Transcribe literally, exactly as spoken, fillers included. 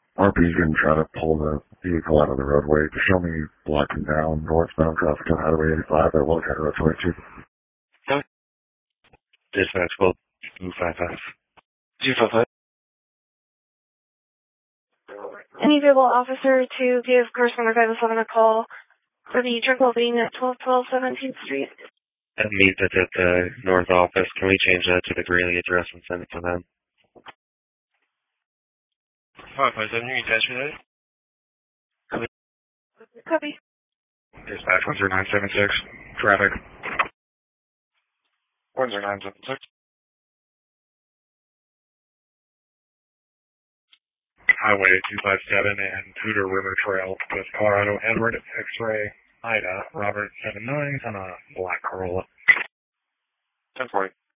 R P's going to try to pull the vehicle out of the roadway to show me blocking down northbound traffic on Highway eighty-five at Willow County Road twenty-two. Okay. Dispatch, well, two five five. two five five. Any vehicle officer to give correspondent five oh seven a call for the drunk being at twelve twelve seventeenth Street. That means it's at the north office. Can we change that to the Greeley address and send it to them? five five seven, you can attach me that? Copy. Dispatch one zero nine seven six. Traffic. one zero nine seven six. Highway two five seven and Tudor River Trail with Colorado Edward X-Ray Ida Robert seven nine on a black Corolla. ten forty.